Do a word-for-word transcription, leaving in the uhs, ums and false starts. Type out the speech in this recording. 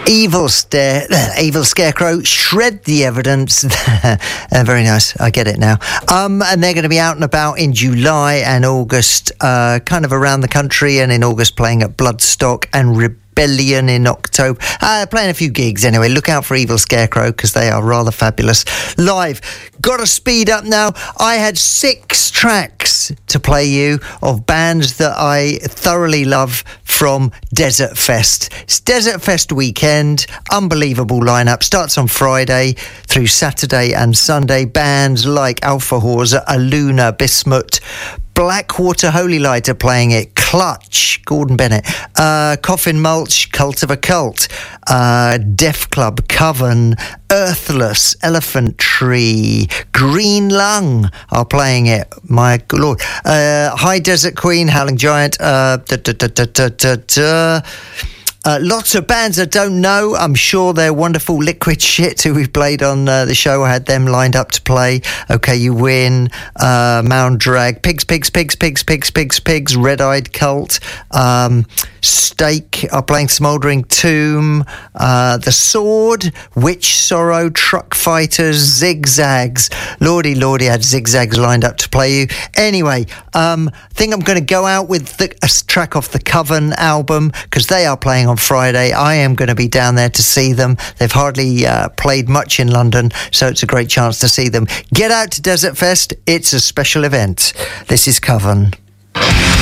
Evil Stare, Evil Scarecrow, Shred the Evidence. uh, very nice. I get it now. Um, and they're going to be out and about in July and August, uh, kind of around the country, and in August playing at Bloodstock and Rebellion in October. Uh, playing a few gigs anyway. Look out for Evil Scarecrow because they are rather fabulous live. Got to speed up now. I had six tracks to play you of bands that I thoroughly love from Desert Fest. It's Desert Fest weekend. Unbelievable lineup. Starts on Friday through Saturday and Sunday. Bands like Alpha Horza, Aluna, Bismuth, Blackwater Holy Light are playing it. Clutch, Gordon Bennett, uh, Coffin Mulch, Cult of a Cult, uh, Def Club, Coven, Earthless, Elephant Tree, Green Lung are playing it. My lord, uh, High Desert Queen, Howling Giant, uh, da, da, da, da, da, da, da. Uh, lots of bands I don't know. I'm sure they're wonderful. Liquid Shit, who we've played on uh, the show. I had them lined up to play. Okay, You Win, uh, Mound Drag, Pigs, Pigs, Pigs, Pigs, Pigs, Pigs, Pigs, Red Eyed Cult, um, Stake are playing Smouldering Tomb, uh, The Sword, Witch Sorrow, Truck Fighters, Zigzags. Lordy, lordy, I had Zigzags lined up to play you. Anyway, um, I think I'm going to go out with the, a track off the Coven album because they are playing on Friday. I am going to be down there to see them. They've hardly uh, played much in London, so it's a great chance to see them. Get out to Desert Fest. It's a special event. This is Coven.